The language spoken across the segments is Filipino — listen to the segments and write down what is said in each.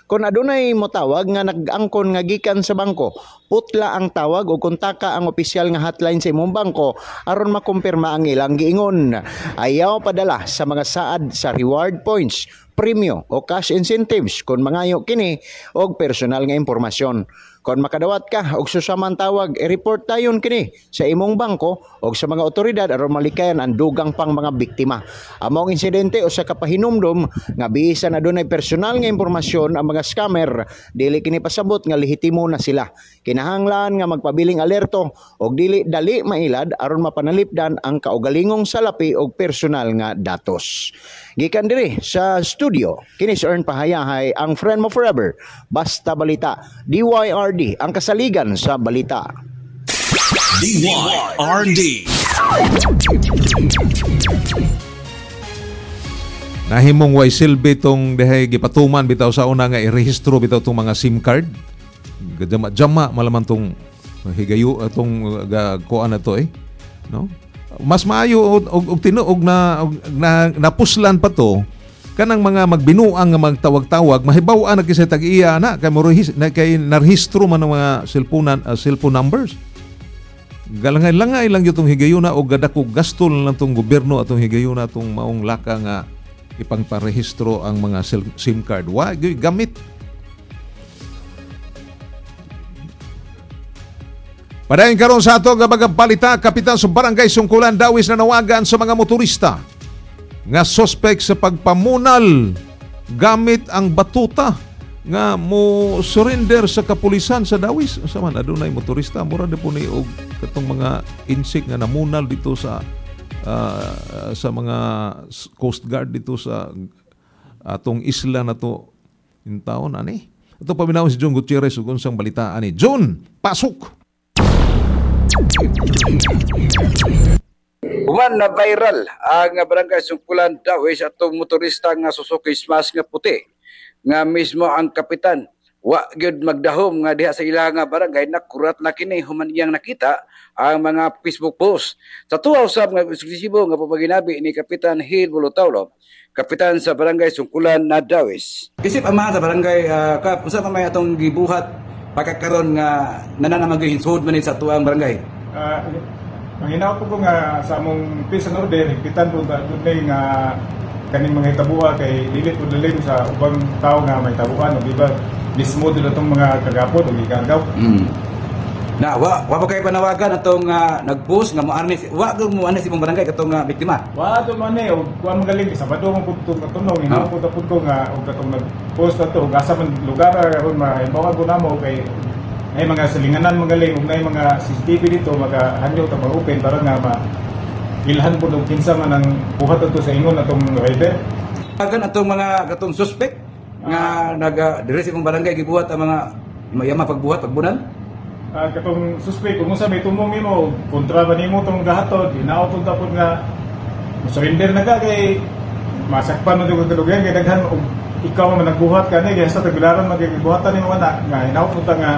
Kung adunay motawag nga nag-angkon nga gikan sa bangko, putla ang tawag o kontaka ang opisyal nga hotline sa imong bangko aron makumpirma ang ilang giingon. Ayaw padala sa mga saad sa reward points, premyo o cash incentives kung mangayo kini og personal nga impormasyon. Kung makadawat ka og susamang tawag, i-report tayon kini sa imong bangko o sa mga otoridad aron malikayan ang dugang pang mga biktima. Among insidente o sa kapahinumdum nga bisan adunay personal nga impormasyon ang mga scammer, dili kini pasabot nga lehitimo na sila. Kinahanglan nga magpabiling alerto og dili dali mailad aron mapanalipdan ang kaugalingong salapi og personal nga datos. Gikan diri sa studio, kini si Ern Pahayahay, ang friend mo forever, Basta Balita, DYRD, ang kasaligan sa balita. DYRD. Nahimong way silbi tong dehay gipatuman bitaw sa una nga irehistro bitaw tong mga SIM card. Jama malaman tong higayo atong kuan na to no? Mas maayo og tinuog na napuslan pa to kanang mga magbinuang nga magtawag-tawag mahibaw-an na kisay tag-iya na kay narehistro man ang mga cellphone numbers. Galangay-langay lang yung higayuna o gadakog gasto lang tong gobyerno atong higayuna atong maong laka nga ipangparehistro ang mga SIM card. Wa gamit. Padayon karon sa ato nga balita, kapitan sa Barangay Sungkulan Dawis na nawagan sa mga motorista nga suspect sa pagpamunal gamit ang batuta nga mo surrender sa kapulisan sa Dawis. Sa man adunay motorista mura de po ni og katong mga insik nga namunal dito sa mga Coast Guard dito sa atong isla na to in taon ani. Ato paminaw si John Gutierrez ug unsang balita ani. John, pasok. Human na viral ang Barangay Sungkulan Dawis atong motorista nga Suzuki Smash nga puti nga mismo ang kapitan wa gyud magdahom nga diha sa ilang barangay nakurat na kini human iyang nakita ang mga Facebook post. Sa tuwa usab nga eksklusibo nga papaginabi ni Kapitan Hil Bulutaulo, kapitan sa Barangay Sungkulan na Dawis. Isip ama sa barangay usa pa may atong gibuhat pagkakaroon nga nananamagay hinsud man sa tuang barangay. Ang hinaw ko nga sa among peace and order, higpitan po today nga kaning mga tabuha kay dili po daling sa ubang tao nga may tabuhan o diba mismo dito itong mga kagapon o ikargaw. Na wa pa kay panawagan atong nag-post nga moarnis wa gyud moarnis imong barangay katong biktima. Wa to man o kuan magaling Sabado man pud katunong hinaw ko tapod ko nga og katong nag-post ato ug asa man lugar aron mahibawan ko namo kay ay mga silinganan magaling ug nay mga CCTV dito makahandyo ta ma-open para nga ilhan po og kinsa man ang buhat ato sa ingon atong rider. Agan atong mga katong suspect nga dire sa imong barangay gibuhat ang mga mayama pagbuhat pagbunan. Katong suspect kung sa may tumong nimo kontra ba nimo tong gahatod hinaw pud tapod nga surrender na ka kay masakpan mo dugay kadugyan kay daghan og ikaw man nagbuhat kani kay sa tagbilaran magibuhatan nimo ana nga hinaw pud nga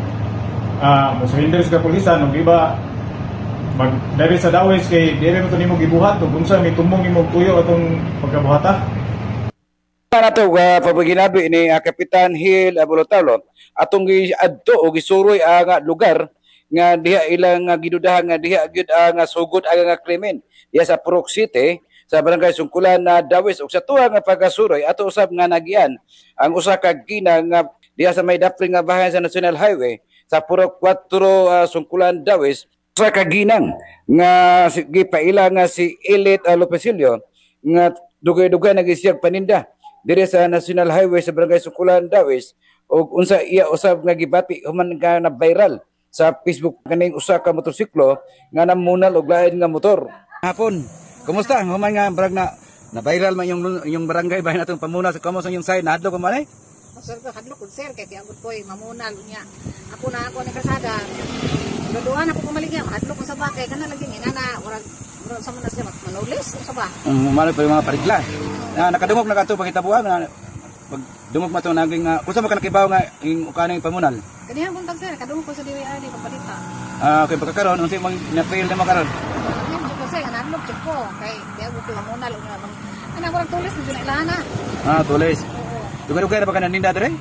mo surrender sa kapulisan ug iba mag dari sa Dawis kay dire mo to nimo gibuhat ug unsa may tumong nimo tuyo atong pagkabuhata. Para to papaginabi ni Kapitan Hil Bulutaulo atong giadto o gisuroy ang lugar nga diha ilang gidudahan nga diha gyud nga sugod ang krimen diha sa Purok City sa Barangay Sungkulan na Dawis ug sa tuwa nga pagasuroy ato usab nga nagian ang usa ka ginang nga diha sa may dapling nga bahayan sa National Highway sa Purok 4 Sungkulan Dawis usa ka ginang nga gipaila nga si Elite Lopesilio nga dugay-dugay nagisiyag paninda dire sa National Highway sa Barangay Sungkulan Dawis ug unsa iya usab nga gibati human nga na viral sa Facebook kaning usa ka motorsiklo nga namunal og lain nga motor. Hapon, kumusta? Human nga brag na viral man yung barangay bahin atong pamuna sa kamo sa yung side nadlo ko man ay. Sir, hadlo ko sir kay tiagod ko mamunal unya. Ako na ako ni kasada. Duduan ako kumaligya, hadlo ko sa bakay kana lagi ni nana urag sa man siya manulis sa ba. Mali pa yung mga parigla. Nakadungog na kato pagitabuan na pag dumog mato naging kusa man ka nakibaw nga ing ukaning pamunal. Kaniya buntag sir, kadungog ko sa DWRD papalita. Okay pagkakaroon unsa imong na-fail na makaron? Hindi ko sir, nadlo ko kay tiagod ko mamunal unya. Ana ko tulis na ilana. Tulis. Dugay-dugay na ba ka naninda dire?